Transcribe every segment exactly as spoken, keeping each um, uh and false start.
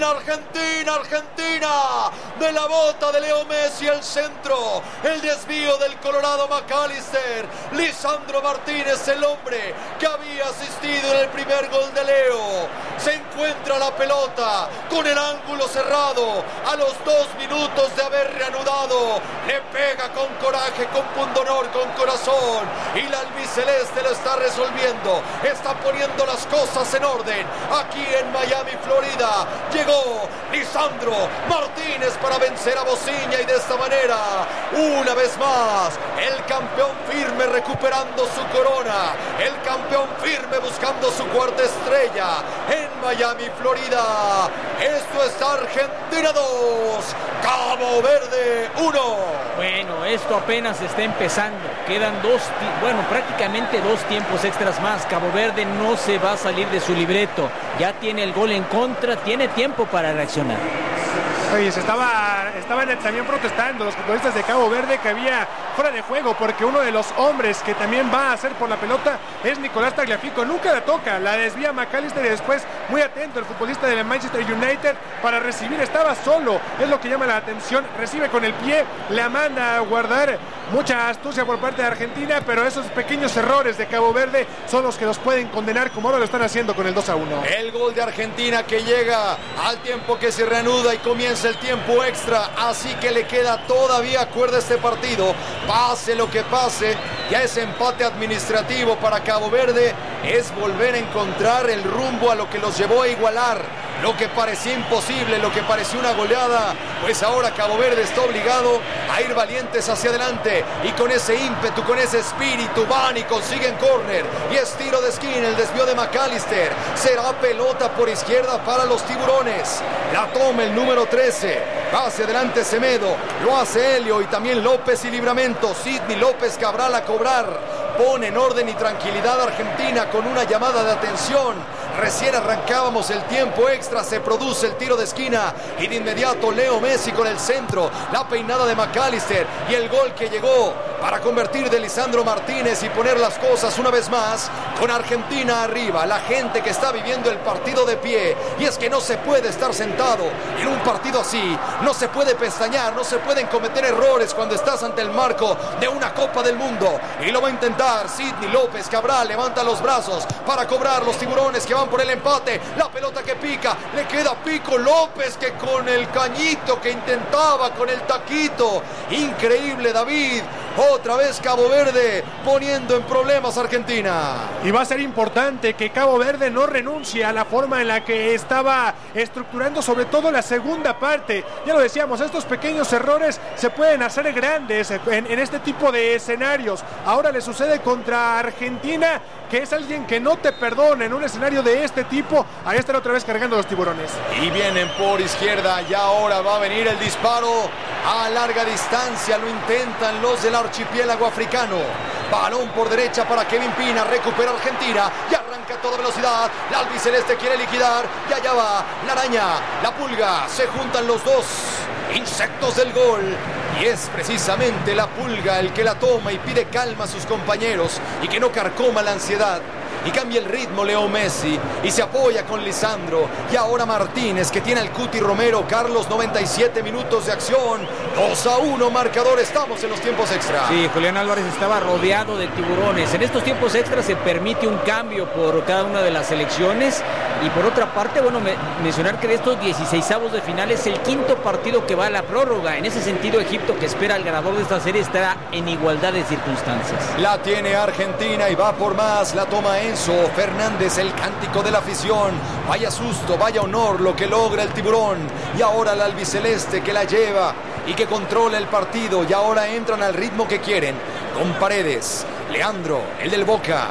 Argentina, Argentina, de la bota de Leo Messi al centro, el desvío del Colorado McAllister, Lisandro Martínez, el hombre que había asistido en el primer gol de Leo, se encuentra la pelota con el ángulo cerrado, a los dos minutos de haber reanudado, le pega con coraje, con pundonor, con corazón, y la albiceleste lo está resolviendo, está poniendo las cosas en orden, aquí en Miami, Florida, llegó Lisandro Martínez para vencer a Bociña y de esta manera, una vez más, el campeón firme recuperando su corona, el campeón firme buscando su cuarta estrella en Miami, Florida. Esto es Argentina dos, Cabo Verde uno. Bueno, esto apenas está empezando, quedan dos, bueno, prácticamente dos tiempos extras más. Cabo Verde no se va a salir de su libreto, ya tiene el gol en contra, tiene tiempo para reaccionar. Oye, se estaba, estaban también protestando los futbolistas de Cabo Verde que había fuera de juego, porque uno de los hombres que también va a hacer por la pelota es Nicolás Tagliafico. Nunca la toca, la desvía McAllister y después, muy atento el futbolista del Manchester United para recibir, estaba solo, es lo que llama la atención, recibe con el pie, la manda a guardar. Mucha astucia por parte de Argentina, pero esos pequeños errores de Cabo Verde son los que los pueden condenar, como ahora lo están haciendo con el dos a uno. El gol de Argentina que llega al tiempo que se reanuda y comienza el tiempo extra, así que le queda todavía cuerda este partido, pase lo que pase, ya ese empate administrativo para Cabo Verde es volver a encontrar el rumbo a lo que los llevó a igualar lo que parecía imposible, lo que parecía una goleada, pues ahora Cabo Verde está obligado a ir valientes hacia adelante y con ese ímpetu, con ese espíritu van y consiguen córner y es tiro de esquina, el desvío de McAllister, será pelota por izquierda para los tiburones, la toma el número trece, va hacia adelante Semedo, lo hace Helio y también López y Livramento, Sidney López Cabral a cobrar, pone en orden y tranquilidad a Argentina con una llamada de atención. Recién arrancábamos el tiempo extra, se produce el tiro de esquina y de inmediato Leo Messi con el centro, la peinada de McAllister y el gol que llegó para convertir de Lisandro Martínez y poner las cosas una vez más con Argentina arriba, la gente que está viviendo el partido de pie, y es que no se puede estar sentado en un partido así, no se puede pestañear, no se pueden cometer errores cuando estás ante el marco de una Copa del Mundo, y lo va a intentar Sidney López Cabral, levanta los brazos para cobrar los tiburones que van por el empate, la pelota que pica, le queda Pico López que con el cañito que intentaba, con el taquito, increíble David, otra vez Cabo Verde poniendo en problemas a Argentina. Y va a ser importante que Cabo Verde no renuncie a la forma en la que estaba estructurando sobre todo la segunda parte, ya lo decíamos, estos pequeños errores se pueden hacer grandes en, en este tipo de escenarios, ahora le sucede contra Argentina, que es alguien que no te perdona en un escenario de este tipo, ahí están otra vez cargando los tiburones. Y vienen por izquierda, y ahora va a venir el disparo a larga distancia, lo intentan los del archipiélago africano. Balón por derecha para Kevin Pina, recupera Argentina y arranca a toda velocidad. La albiceleste quiere liquidar y allá va la araña, la pulga, se juntan los dos insectos del gol. Y es precisamente la pulga el que la toma y pide calma a sus compañeros y que no carcoma la ansiedad. Y cambia el ritmo Leo Messi y se apoya con Lisandro. Y ahora Martínez que tiene al Cuti Romero. Carlos, noventa y siete minutos de acción. dos a uno marcador, estamos en los tiempos extra. Sí, Julián Álvarez estaba rodeado de tiburones. En estos tiempos extras se permite un cambio por cada una de las selecciones. Y por otra parte, bueno, me, mencionar que de estos dieciseisavos de final es el quinto partido que va a la prórroga. En ese sentido, Egipto, que espera al ganador de esta serie, estará en igualdad de circunstancias. La tiene Argentina y va por más, la toma Enzo Fernández, el cántico de la afición. Vaya susto, vaya honor lo que logra el tiburón. Y ahora la albiceleste que la lleva y que controla el partido. Y ahora entran al ritmo que quieren. Con Paredes, Leandro, el del Boca.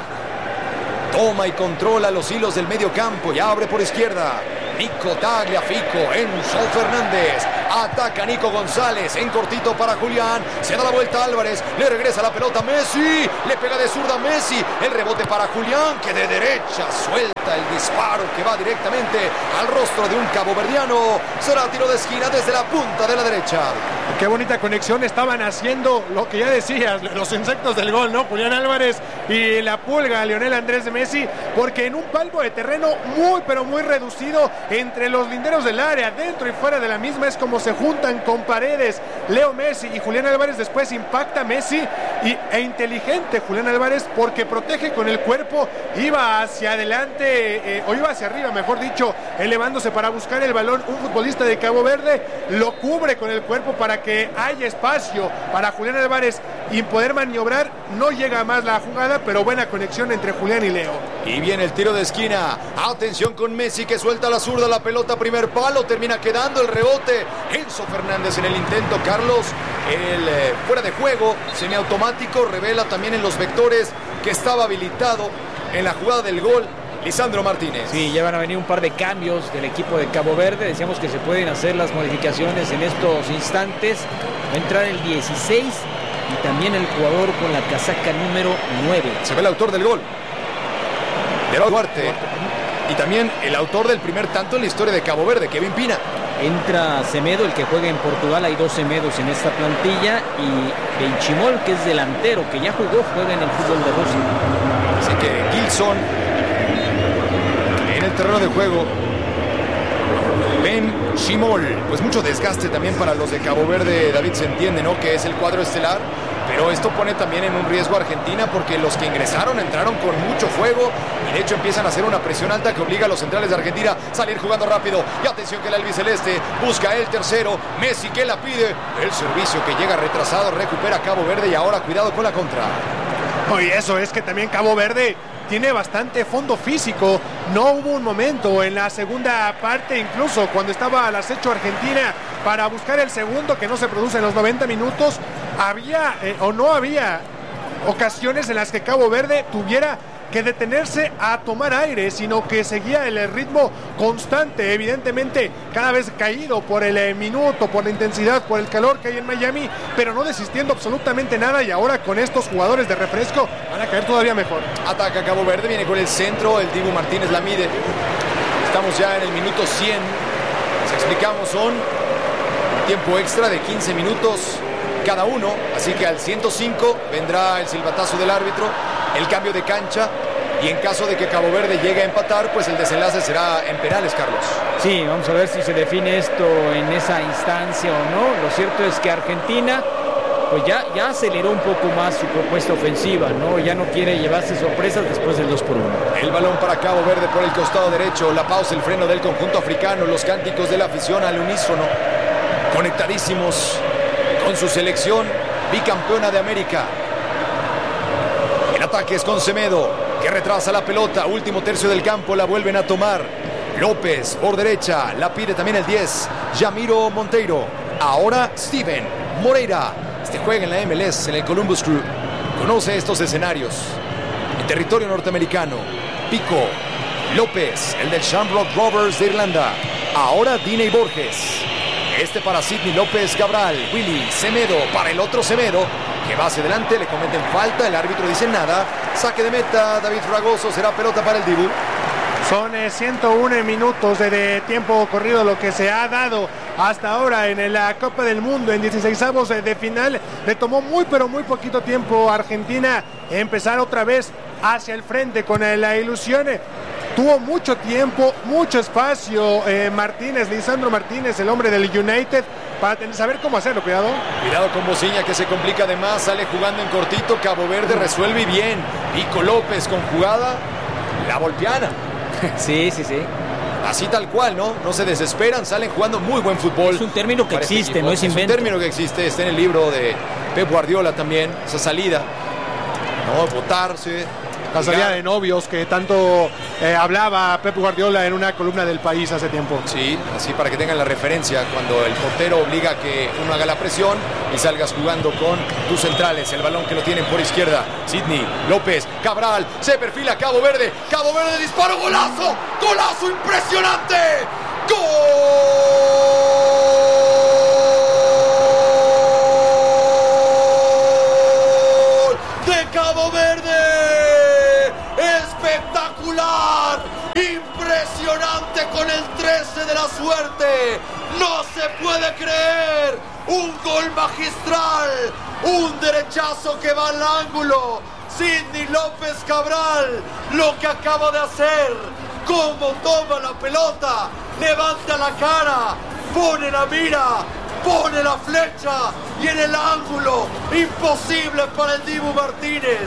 Toma y controla los hilos del medio campo y abre por izquierda. Nico Tagliafico, Enzo Fernández. Ataca Nico González en cortito para Julián. Se da la vuelta Álvarez. Le regresa la pelota a Messi. Le pega de zurda a Messi. El rebote para Julián, que de derecha suelta el disparo que va directamente al rostro de un caboverdiano. Será tiro de esquina desde la punta de la derecha. Qué bonita conexión estaban haciendo, lo que ya decías, los insectos del gol, ¿no? Julián Álvarez y la pulga, Lionel Andrés Messi, porque en un palmo de terreno muy, pero muy reducido entre los linderos del área, dentro y fuera de la misma, es como se juntan con paredes Leo Messi y Julián Álvarez. Después impacta Messi y, e inteligente Julián Álvarez, porque protege con el cuerpo, iba hacia adelante, eh, o iba hacia arriba, mejor dicho, elevándose para buscar el balón. Un futbolista de Cabo Verde lo cubre con el cuerpo para que haya espacio para Julián Álvarez y poder maniobrar. No llega más la jugada, pero buena conexión entre Julián y Leo. Y viene el tiro de esquina. Atención con Messi, que suelta la zurda, la pelota primer palo, termina quedando el rebote. Enzo Fernández en el intento. Carlos, el eh, fuera de juego semiautomático, revela también en los vectores que estaba habilitado en la jugada del gol Lisandro Martínez. Sí, ya van a venir un par de cambios del equipo de Cabo Verde. Decíamos que se pueden hacer las modificaciones en estos instantes. Va a entrar el dieciséis y también el jugador con la casaca número nueve. Se ve el autor del gol, Gerardo Duarte. Y también el autor del primer tanto en la historia de Cabo Verde, Kevin Pina. Entra Semedo, el que juega en Portugal. Hay dos Semedos en esta plantilla. Y Benchimol, que es delantero, que ya jugó, juega en el fútbol de Rusia. Así que Gilson en el terreno de juego. Benchimol, pues mucho desgaste también para los de Cabo Verde. David, se entiende, ¿no?, que es el cuadro estelar, pero esto pone también en un riesgo a Argentina, porque los que ingresaron entraron con mucho fuego y de hecho empiezan a hacer una presión alta que obliga a los centrales de Argentina a salir jugando rápido. Y atención que el albiceleste busca el tercero. Messi, que la pide, el servicio que llega retrasado, recupera Cabo Verde y ahora cuidado con la contra. Oye, eso es que también Cabo Verde tiene bastante fondo físico. No hubo un momento en la segunda parte, incluso cuando estaba al acecho Argentina para buscar el segundo, que no se produce en los noventa minutos, había eh, o no había ocasiones en las que Cabo Verde tuviera que detenerse a tomar aire, sino que seguía el ritmo constante, evidentemente cada vez caído por el eh, minuto, por la intensidad, por el calor que hay en Miami, pero no desistiendo absolutamente nada. Y ahora con estos jugadores de refresco van a caer todavía mejor. Ataca Cabo Verde, viene con el centro, el Dibu Martínez la mide. Estamos ya en el minuto cien. Les explicamos, son tiempo extra de quince minutos cada uno, así que al ciento cinco vendrá el silbatazo del árbitro, el cambio de cancha, y en caso de que Cabo Verde llegue a empatar, pues el desenlace será en penales, Carlos. Sí, vamos a ver si se define esto en esa instancia o no. Lo cierto es que Argentina pues ya, ya aceleró un poco más su propuesta ofensiva, ¿no? Ya no quiere llevarse sorpresas después del dos por uno. El balón para Cabo Verde por el costado derecho, la pausa, el freno del conjunto africano, los cánticos de la afición al unísono, conectadísimos con su selección bicampeona de América. El ataque es con Semedo, que retrasa la pelota, último tercio del campo, la vuelven a tomar. López por derecha, la pide también el diez, Yamiro Monteiro. Ahora Steven Moreira, este juega en la M L S, en el Columbus Crew, conoce estos escenarios. En territorio norteamericano, Pico, López, el del Shamrock Rovers de Irlanda. Ahora Diney Borges. Este para Sidney López Cabral, Willy Semedo para el otro Semedo, que va hacia adelante, le cometen falta, el árbitro dice nada. Saque de meta, David Fragoso, será pelota para el Dibu. Son eh, ciento uno minutos de, de tiempo corrido lo que se ha dado hasta ahora en la Copa del Mundo, en dieciseisavos de, de final. Le tomó muy pero muy poquito tiempo a Argentina empezar otra vez hacia el frente con eh, la ilusión. Tuvo mucho tiempo, mucho espacio eh, Martínez, Lisandro Martínez, el hombre del United, para tener, saber cómo hacerlo. Cuidado. Cuidado con Bociña, que se complica de más, sale jugando en cortito. Cabo Verde resuelve bien. Pico López con jugada, la volpiana. Sí, sí, sí. Así tal cual, ¿no? No se desesperan, salen jugando muy buen fútbol. Es un término que existe, este no es invento. Es un término que existe, está en el libro de Pep Guardiola también, esa salida. No, botarse. La salida de novios que tanto eh, hablaba Pep Guardiola en una columna del País hace tiempo. Sí, así para que tengan la referencia, cuando el portero obliga a que uno haga la presión y salgas jugando con tus centrales. El balón que lo tienen por izquierda, Sidney López Cabral, se perfila Cabo Verde, Cabo Verde disparo, golazo, golazo impresionante, gol de Cabo Verde. Espectacular, impresionante, con el trece de la suerte, no se se puede creer. Un gol magistral. Un derechazo que va al ángulo. Sidney López Cabral, lo que acaba de hacer. Cómo toma la pelota. Levanta la cara. Pone la mira. Pone la flecha. Y en el ángulo. Imposible para el Dibu Martínez.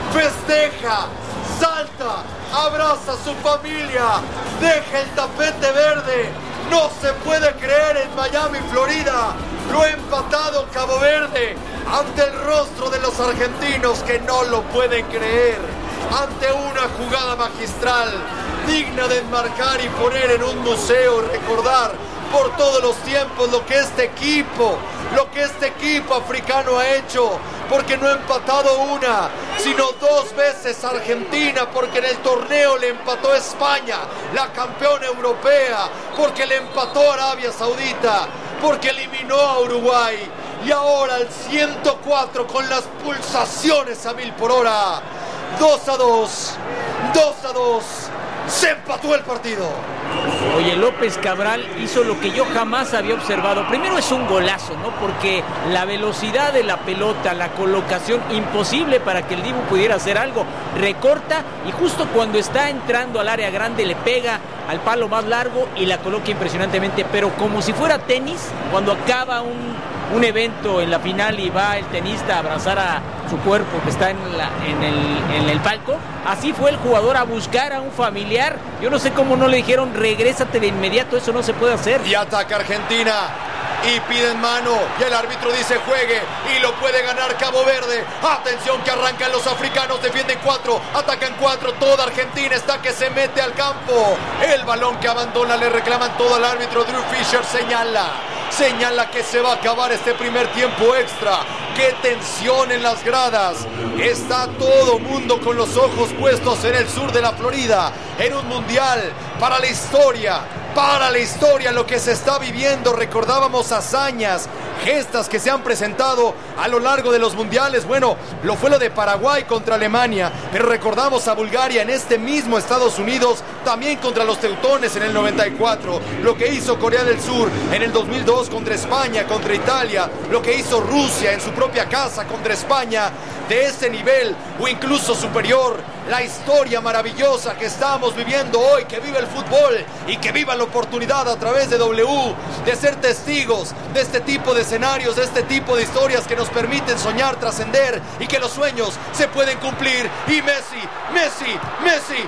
Festeja. Salta. Abraza a su familia. Deja el tapete verde. No se puede creer en Miami, Florida. Lo ha empatado Cabo Verde ante el rostro de los argentinos que no lo pueden creer. Ante una jugada magistral digna de enmarcar y poner en un museo y recordar por todos los tiempos lo que este equipo, lo que este equipo africano ha hecho. Porque no ha empatado una, sino dos veces Argentina, porque en el torneo le empató España, la campeona europea, porque le empató Arabia Saudita, porque eliminó a Uruguay, y ahora al ciento cuatro con las pulsaciones a mil por hora, dos a dos, dos a dos, se empató el partido. Oye, López Cabral hizo lo que yo jamás había observado. Primero es un golazo, ¿no? Porque la velocidad de la pelota, la colocación, imposible para que el Dibu pudiera hacer algo. Recorta y justo cuando está entrando al área grande le pega al palo más largo y la coloca impresionantemente. Pero como si fuera tenis, cuando acaba un, un evento en la final y va el tenista a abrazar a su cuerpo que está en, la, en, el, en el palco, así fue el jugador a buscar a un familiar. Yo no sé cómo no le dijeron regrésate de inmediato, eso no se puede hacer. Y ataca Argentina y piden mano y el árbitro dice juegue y lo puede ganar Cabo Verde. Atención que arrancan los africanos, defienden cuatro, atacan cuatro, toda Argentina está que se mete al campo. El balón que abandona le reclaman todo al árbitro. Drew Fisher señala, señala que se va a acabar este primer tiempo extra. Qué tensión en las gradas. Está todo mundo con los ojos puestos en el sur de la Florida, en un mundial para la historia, para la historia lo que se está viviendo. Recordábamos hazañas, gestas que se han presentado a lo largo de los mundiales. Bueno, lo fue lo de Paraguay contra Alemania, pero recordamos a Bulgaria en este mismo Estados Unidos, también contra los teutones en el noventa y cuatro, lo que hizo Corea del Sur en el dos mil dos contra España, contra Italia, lo que hizo Rusia en su propia casa contra España. De ese nivel o incluso superior, la historia maravillosa que estamos viviendo hoy, que vive el fútbol y que viva la oportunidad a través de W de ser testigos de este tipo de escenarios, de este tipo de historias que nos permiten soñar, trascender y que los sueños se pueden cumplir. Y Messi, Messi, Messi,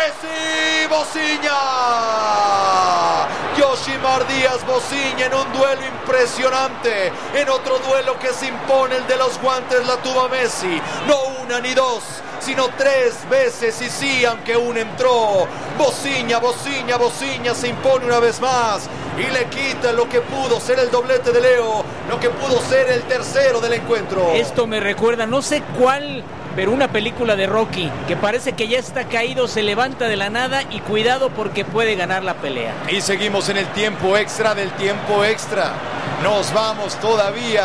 Messi, Bociña, Yoshimar Díaz Bociña en un duelo impresionante, en otro duelo que se impone, el de los guantes, la tuvo Messi. No una ni dos, sino tres veces, y sí, aunque uno entró. Bociña, Bociña, Bociña se impone una vez más y le quita lo que pudo ser el doblete de Leo, lo que pudo ser el tercero del encuentro. Esto me recuerda, no sé cuál, pero una película de Rocky, que parece que ya está caído, se levanta de la nada y cuidado porque puede ganar la pelea. Y seguimos en el tiempo extra del tiempo extra. Nos vamos todavía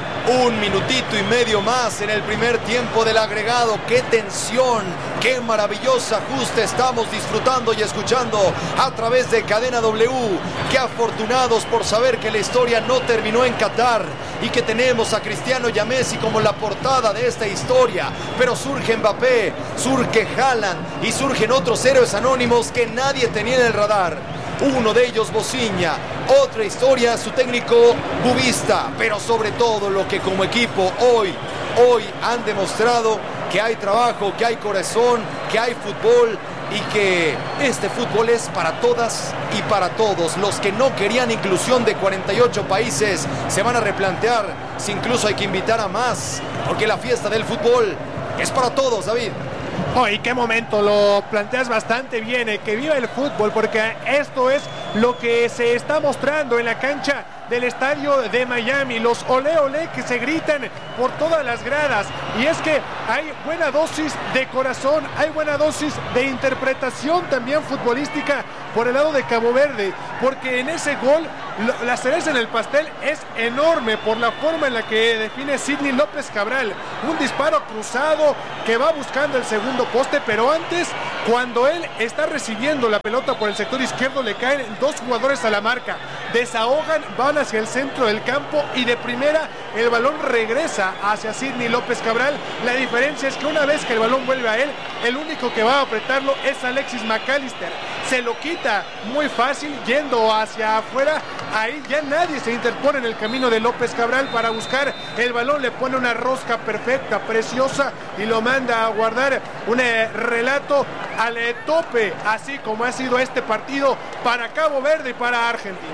un minutito y medio más en el primer tiempo del agregado. ¡Qué tensión! ¡Qué maravilloso ajuste estamos disfrutando y escuchando a través de Cadena W! ¡Qué afortunados por saber que la historia no terminó en Qatar y que tenemos a Cristiano y a Messi como la portada de esta historia! Pero surge Mbappé, surge Haaland y surgen otros héroes anónimos que nadie tenía en el radar. Uno de ellos Bociña, otra historia su técnico Bubista, pero sobre todo lo que como equipo hoy, hoy han demostrado que hay trabajo, que hay corazón, que hay fútbol y que este fútbol es para todas y para todos. Los que no querían inclusión de cuarenta y ocho países se van a replantear si incluso hay que invitar a más, porque la fiesta del fútbol es para todos, David. Oh, y qué momento, lo planteas bastante bien, eh, que viva el fútbol, porque esto es lo que se está mostrando en la cancha del estadio de Miami, los olé olé que se gritan por todas las gradas, y es que hay buena dosis de corazón, hay buena dosis de interpretación también futbolística por el lado de Cabo Verde, porque en ese gol la cereza en el pastel es enorme por la forma en la que define Sidney López Cabral, un disparo cruzado que va buscando el segundo poste, pero antes, cuando él está recibiendo la pelota por el sector izquierdo, le caen dos jugadores a la marca, desahogan, van a hacia el centro del campo y de primera el balón regresa hacia Sidney López Cabral. La diferencia es que una vez que el balón vuelve a él, el único que va a apretarlo es Alexis McAllister. Se lo quita muy fácil yendo hacia afuera. Ahí ya nadie se interpone en el camino de López Cabral para buscar el balón. Le pone una rosca perfecta, preciosa, y lo manda a guardar. Un eh, relato al eh, tope, así como ha sido este partido para Cabo Verde y para Argentina.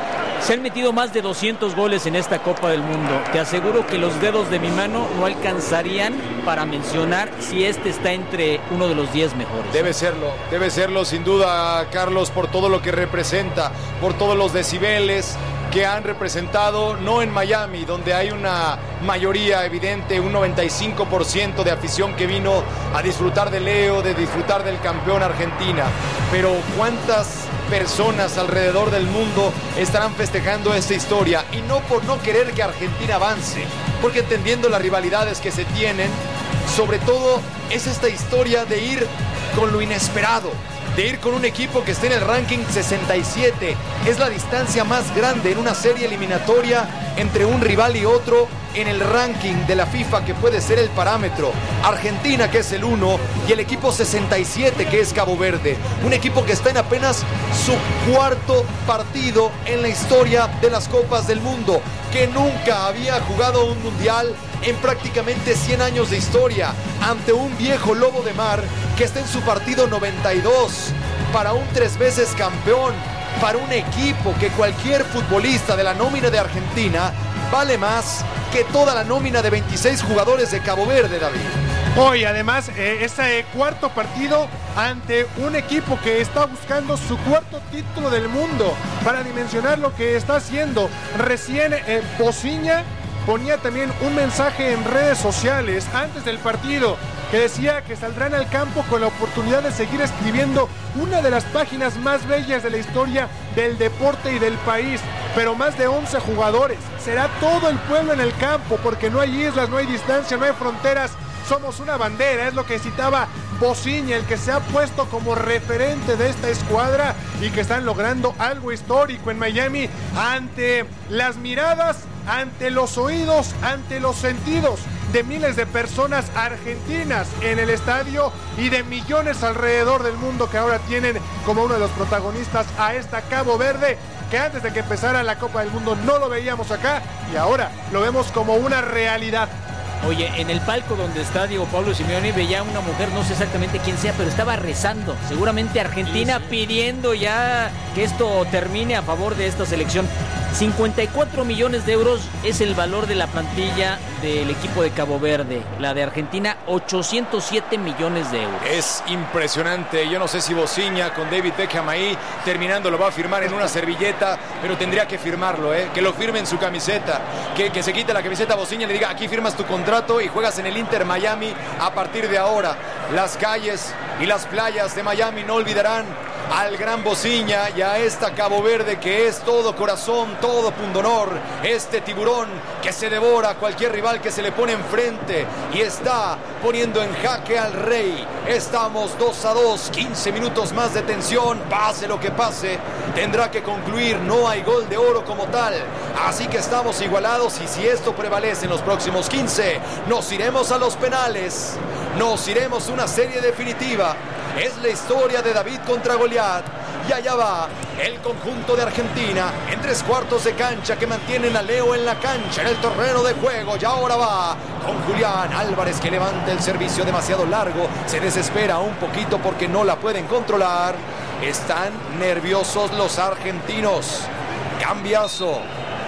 Se han metido más de doscientos goles en esta Copa del Mundo. Te aseguro que los dedos de mi mano no alcanzarían para mencionar si este está entre uno de los diez mejores. Debe serlo, debe serlo sin duda, Carlos, por todo lo que representa, por todos los decibeles que han representado, no en Miami, donde hay una mayoría evidente, un noventa y cinco por ciento de afición que vino a disfrutar de Leo, de disfrutar del campeón Argentina, pero cuántas personas alrededor del mundo estarán festejando esta historia, y no por no querer que Argentina avance, porque entendiendo las rivalidades que se tienen, sobre todo es esta historia de ir con lo inesperado, de ir con un equipo que esté en el ranking sesenta y siete. Es la distancia más grande en una serie eliminatoria entre un rival y otro en el ranking de la FIFA, que puede ser el parámetro. Argentina, que es el uno, y el equipo sesenta y siete, que es Cabo Verde. Un equipo que está en apenas su cuarto partido en la historia de las Copas del Mundo, que nunca había jugado un mundial en prácticamente cien años de historia, ante un viejo lobo de mar que está en su partido noventa y dos, para un tres veces campeón, para un equipo que cualquier futbolista de la nómina de Argentina vale más que toda la nómina de veintiséis jugadores de Cabo Verde, David. Hoy además eh, ese cuarto partido ante un equipo que está buscando su cuarto título del mundo, para dimensionar lo que está haciendo. Recién eh, Bociña ponía también un mensaje en redes sociales antes del partido que decía que saldrán al campo con la oportunidad de seguir escribiendo una de las páginas más bellas de la historia del deporte y del país, pero más de once jugadores. Será todo el pueblo en el campo, porque no hay islas, no hay distancia, no hay fronteras. Somos una bandera, es lo que citaba Bociña, el que se ha puesto como referente de esta escuadra y que están logrando algo histórico en Miami, ante las miradas, ante los oídos, ante los sentidos de miles de personas argentinas en el estadio y de millones alrededor del mundo que ahora tienen como uno de los protagonistas a esta Cabo Verde, que antes de que empezara la Copa del Mundo no lo veíamos acá y ahora lo vemos como una realidad. Oye, en el palco donde está Diego Pablo Simeone veía a una mujer, no sé exactamente quién sea, pero estaba rezando, seguramente Argentina, sí, sí, pidiendo ya que esto termine a favor de esta selección. cincuenta y cuatro millones de euros es el valor de la plantilla del equipo de Cabo Verde. La de Argentina, ochocientos siete millones de euros. Es impresionante. Yo no sé si Bociña con David Beckham ahí terminando lo va a firmar en una servilleta, pero tendría que firmarlo, ¿eh? Que lo firme en su camiseta, que, que se quite la camiseta a Bociña y le diga: aquí firmas tu contrato y juegas en el Inter Miami a partir de ahora. Las calles y las playas de Miami no olvidarán al gran Bociña y a esta Cabo Verde que es todo corazón, todo pundonor, este tiburón que se devora a cualquier rival que se le pone enfrente y está poniendo en jaque al rey. Estamos dos a dos, quince minutos más de tensión, pase lo que pase, tendrá que concluir, no hay gol de oro como tal, así que estamos igualados, y si esto prevalece en los próximos quince, nos iremos a los penales, nos iremos a una serie definitiva. Es la historia de David contra Goliat. Y allá va el conjunto de Argentina en tres cuartos de cancha, que mantienen a Leo en la cancha, en el terreno de juego. Y ahora va con Julián Álvarez, que levanta el servicio demasiado largo. Se desespera un poquito porque no la pueden controlar. Están nerviosos los argentinos. Cambiazo.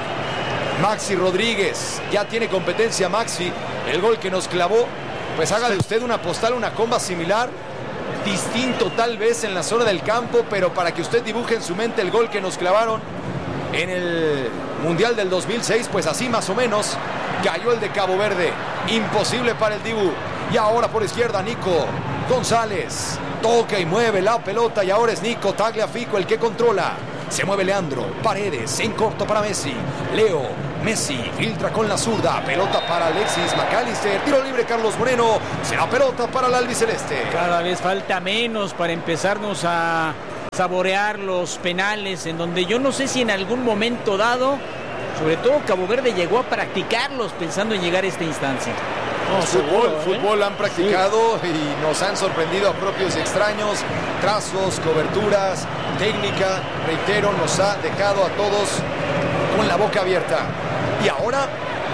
Maxi Rodríguez. Ya tiene competencia Maxi. El gol que nos clavó. Pues haga de usted una postal, una comba similar. Distinto tal vez en la zona del campo, pero para que usted dibuje en su mente el gol que nos clavaron en el Mundial del dos mil seis, pues así más o menos cayó el de Cabo Verde. Imposible para el Dibu. Y ahora por izquierda Nico González toca y mueve la pelota, y ahora es Nico Tagliafico el que controla. Se mueve Leandro Paredes en corto para Messi. Leo Messi filtra con la zurda, pelota para Alexis McAllister, tiro libre Carlos Moreno, será pelota para el albiceleste. Cada vez falta menos para empezarnos a saborear los penales, en donde yo no sé si en algún momento dado Sobre todo Cabo Verde llegó a practicarlos pensando en llegar a esta instancia. No, fútbol, ¿eh? fútbol han practicado sí. y nos han sorprendido a propios y extraños. Trazos, coberturas, técnica, reitero, nos ha dejado a todos con la boca abierta. Y ahora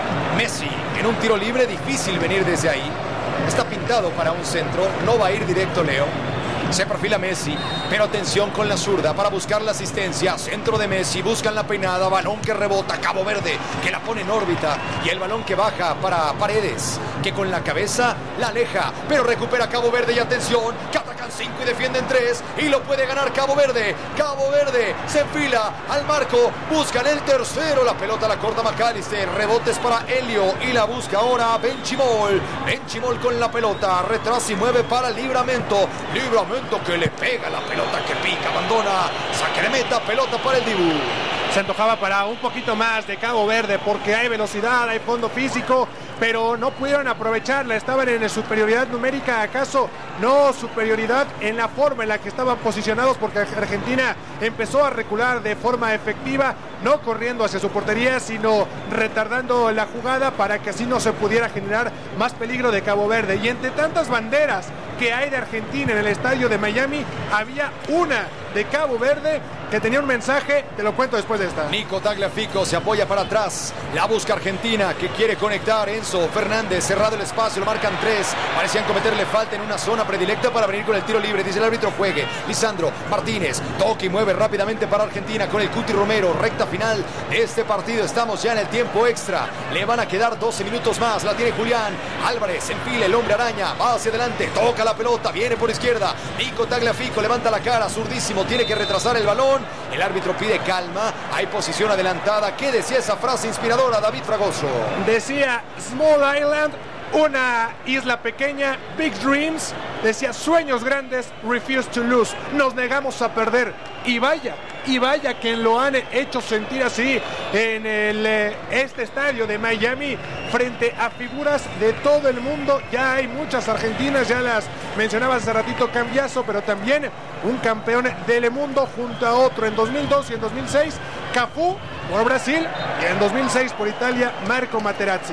Messi en un tiro libre, difícil venir desde ahí. Está pintado para un centro, no va a ir directo Leo. Se perfila Messi, pero atención con la zurda para buscar la asistencia. Centro de Messi, buscan la peinada, balón que rebota, Cabo Verde que la pone en órbita y el balón que baja para Paredes, que con la cabeza la aleja, pero recupera Cabo Verde y atención, que atacan cinco y defienden tres y lo puede ganar Cabo Verde. Cabo Verde se enfila al marco, buscan el tercero, la pelota la corta McAllister, rebotes para Helio y la busca ahora Benchimol. Benchimol con la pelota, retrasa y mueve para Livramento. Livramento que le pega la pelota que pica, abandona, saque de meta, pelota para el Dibu. Se antojaba para un poquito más de Cabo Verde porque hay velocidad, hay fondo físico, pero no pudieron aprovecharla, estaban en superioridad numérica, acaso no superioridad en la forma en la que estaban posicionados, porque Argentina empezó a recular de forma efectiva, no corriendo hacia su portería, sino retardando la jugada para que así no se pudiera generar más peligro de Cabo Verde. Y entre tantas banderas que hay de Argentina en el estadio de Miami, había una de Cabo Verde que tenía un mensaje, te lo cuento después de esta. Nico Tagliafico se apoya para atrás, la busca Argentina que quiere conectar. Enzo Fernández, cerrado el espacio, lo marcan tres, parecían cometerle falta en una zona predilecta para venir con el tiro libre, dice el árbitro juegue. Lisandro Martínez toca y mueve rápidamente para Argentina con el Cuti Romero, recta final de este partido, estamos ya en el tiempo extra, le van a quedar doce minutos más, la tiene Julián Álvarez, enfila el hombre araña, va hacia adelante, toca la pelota, viene por izquierda, Nico Tagliafico levanta la cara, zurdísimo, tiene que retrasar el balón, el árbitro pide calma, hay posición adelantada. ¿Qué decía esa frase inspiradora David Fragoso? Decía Small Island, una isla pequeña, Big Dreams, decía sueños grandes, refuse to lose, nos negamos a perder, y vaya, y vaya que lo han hecho sentir así en el, este estadio de Miami, frente a figuras de todo el mundo. Ya hay muchas argentinas, ya las mencionaba hace ratito Cambiaso, pero también un campeón del mundo junto a otro en dos mil dos y en dos mil seis, Cafú por Brasil, y en dos mil seis por Italia, Marco Materazzi.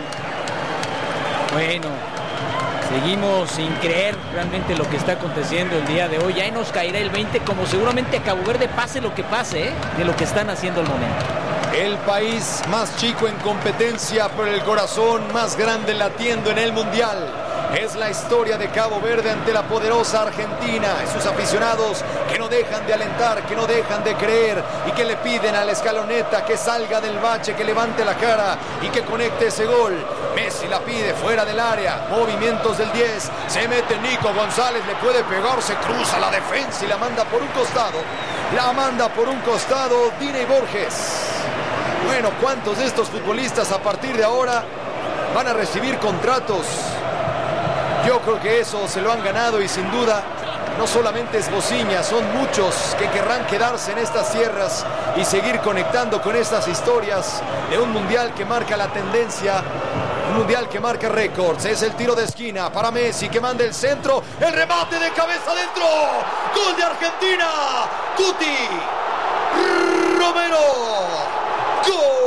Bueno, seguimos sin creer realmente lo que está aconteciendo el día de hoy. Ya nos caerá el veinte, como seguramente a Cabo Verde pase lo que pase, ¿eh? de lo que están haciendo al momento. El país más chico en competencia, pero el corazón más grande latiendo en el Mundial. Es la historia de Cabo Verde ante la poderosa Argentina y sus aficionados que no dejan de alentar, que no dejan de creer y que le piden a la escaloneta que salga del bache, que levante la cara y que conecte ese gol. Messi la pide fuera del área, movimientos del diez, se mete Nico González, le puede pegar, se cruza la defensa y la manda por un costado. La manda por un costado Dine Borges. Bueno, ¿cuántos de estos futbolistas a partir de ahora van a recibir contratos? Yo creo que eso se lo han ganado y sin duda no solamente es Bociña, son muchos que querrán quedarse en estas tierras y seguir conectando con estas historias de un mundial que marca la tendencia, un mundial que marca récords. Es el tiro de esquina para Messi que manda el centro, el remate de cabeza adentro, gol de Argentina, Cuti Romero, gol.